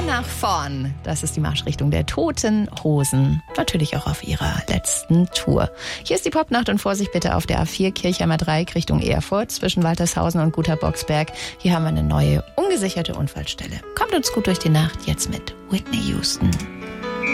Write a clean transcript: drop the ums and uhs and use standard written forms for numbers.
nach vorn. Das ist die Marschrichtung der Toten Hosen. Natürlich auch auf ihrer letzten Tour. Hier ist die Popnacht und Vorsicht bitte auf der A4 Kirchheimer Dreieck Richtung Erfurt zwischen Waltershausen und Guter Boxberg. Hier haben wir eine neue, ungesicherte Unfallstelle. Kommt uns gut durch die Nacht, jetzt mit Whitney Houston.